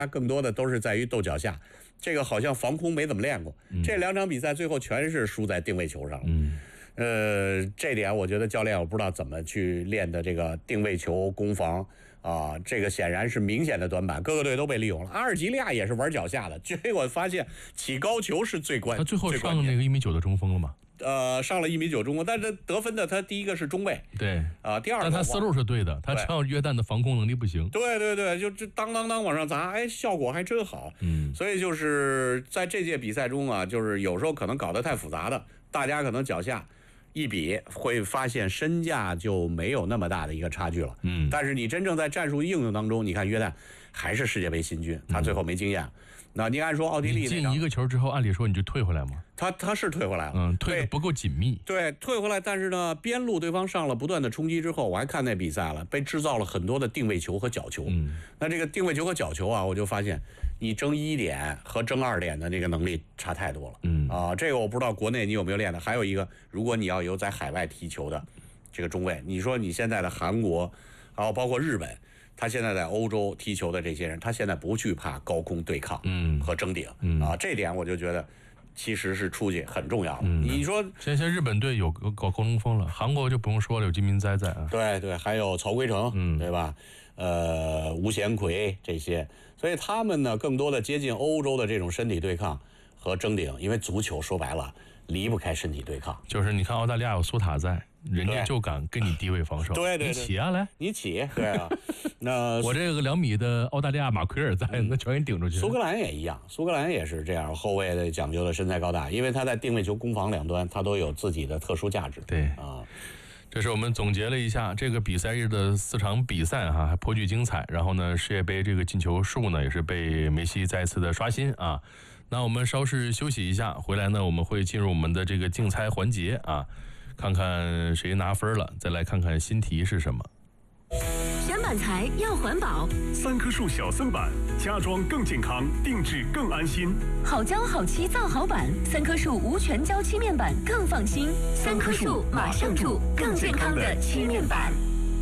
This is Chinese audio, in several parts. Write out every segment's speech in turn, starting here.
他更多的都是在于斗脚下，这个好像防空没怎么练过。这2场比赛最后全是输在定位球上了。这点我觉得教练我不知道怎么去练的这个定位球攻防啊，这个显然是明显的短板，各个队都被利用了。阿尔及利亚也是玩脚下的，结果发现起高球是最关键。 他最后上那个1.9米的中锋了吗？ 上了1.9米中锋，但是得分的他第一个是中卫， 对第二个， 但他思路是对的，他知道约旦的防空能力不行， 对，就这当往上砸，效果还真好。所以就是在这届比赛中啊，就是有时候可能搞得太复杂的，大家可能脚下一比会发现身价就没有那么大的一个差距了。但是你真正在战术应用当中，你看约旦还是世界杯新军，他最后没经验。那你按说奥地利进1个球之后，按理说你就退回来吗？ 他是退回来了， 退得不够紧密。 对，退回来，但是呢，边路对方上了不断的冲击之后，我还看那比赛了，被制造了很多的定位球和角球。那这个定位球和角球啊，我就发现你争1点和争2点的那个能力差太多了。这个我不知道国内你有没有练的。还有一个，如果你要有在海外踢球的这个中卫，你说你现在的韩国，然后包括日本。他现在在欧洲踢球的这些人，他现在不惧怕高空对抗和争顶这点我就觉得其实是出去很重要的。你说现在日本队有搞高中锋了，韩国就不用说了，有金明哉在啊， 对，还有曹圭成，对吧？吴贤奎这些，所以他们呢更多的接近欧洲的这种身体对抗和争顶，因为足球说白了离不开身体对抗。 就是你看澳大利亚有苏塔在，人家就敢跟你低位防守。 对， 你起啊，来， 你起，对啊。那我这个2米的澳大利亚马奎尔在，那全给你顶出去。 苏格兰也一样，苏格兰也是这样，后卫的讲究的身材高大，因为他在定位球攻防两端，他都有自己的特殊价值。 对啊。 这是我们总结了一下这个比赛日的4场比赛还颇具精彩。然后呢，世界杯这个进球数呢也是被梅西再次的刷新啊。那我们稍事休息一下，回来呢我们会进入我们的这个竞猜环节啊，看看谁拿分了，再来看看新题是什么。 选板材要环保 ，3棵树小森板，家装更健康，定制更安心。 好胶好漆造好板，3棵树无全胶漆面板更放心。3棵树马上住更健康的漆面板。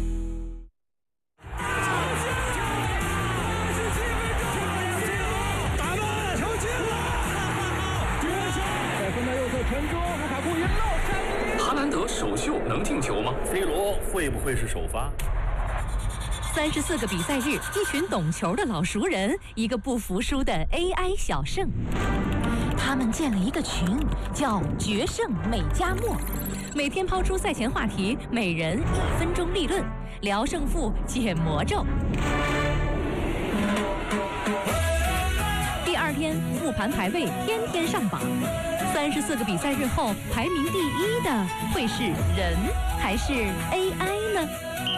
打门，球进了！在分的右侧传中，卢卡库一漏， 哈兰德首秀能进球吗 ？C 罗会不会是首发 ？34个比赛日，一群懂球的老熟人，一个不服输的 AI 小盛。他们建了一个群，叫“决胜美加墨”，每天抛出赛前话题，每人1分钟立论，聊胜负，解魔咒。第2天复盘排位，天天上榜。34个比赛日后，排名第1的会是人还是 AI 呢？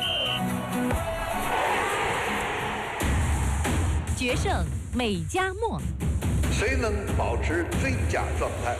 决胜美加墨， 谁能保持最佳状态？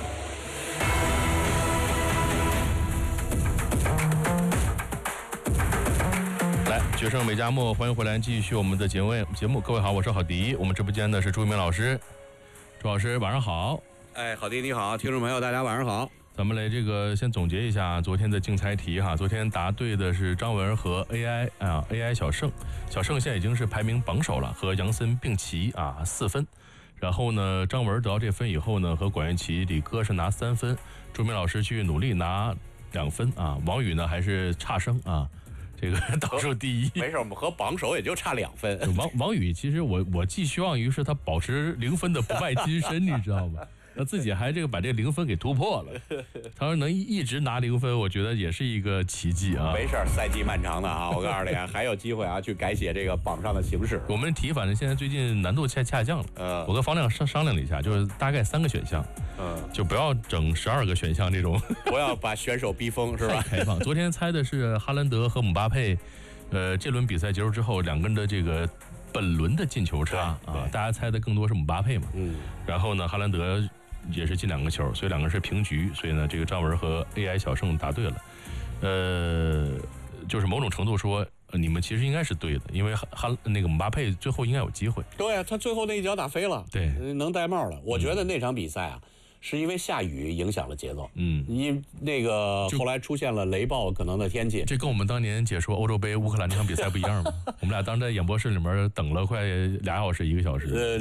来，决胜美加墨，欢迎回来，继续我们的节目。各位好，我是郝迪，我们直播间的是朱一鸣老师。朱老师晚上好。 郝迪你好，听众朋友大家晚上好。 咱们来这个先总结一下昨天的竞猜题哈。昨天答对的是张文和 AI 小盛现在已经是排名榜首了，和杨森并齐4分。然后呢，张文得到这分以后呢，和管乐琪、李哥是拿3分，朱明老师去努力拿2分啊。王宇呢还是差生啊，这个倒数第1。 没事，我们和榜首也就差2分。 王宇其实我寄希望于是他保持0分的不败金身，你知道吗？他自己还把这0分给突破了，他说能一直拿0分，我觉得也是一个奇迹啊。 没事，赛季漫长的啊，我告诉你还有机会去改写这个榜上的形势。 我们题反正现在最近难度下降了，我跟方亮商量了一下，就是大概3个选项，就不要整12个选项这种， 不要把选手逼疯是吧？ 开放。昨天猜的是哈兰德和姆巴佩，这轮比赛结束之后2个人的这个本轮的进球差大家猜的更多是姆巴佩嘛，然后呢哈兰德也是进2个球，所以2个人是平局，所以呢这个张文和 AI 小盛答对了。就是某种程度说你们其实应该是对的，因为那个姆巴佩最后应该有机会。 对啊，他最后那一脚打飞了， 对， 能戴帽了。我觉得那场比赛是因为下雨影响了节奏。因那个后来出现了雷暴可能的天气。 这跟我们当年解说欧洲杯乌克兰那场比赛不一样吗？我们俩当时在演播室里面等了快2小时1个小时。